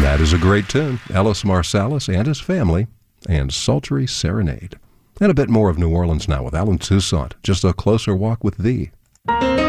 That is a great tune. Ellis Marsalis and his family, and Sultry Serenade. And a bit more of New Orleans now with Alan Toussaint, Just a Closer Walk with Thee.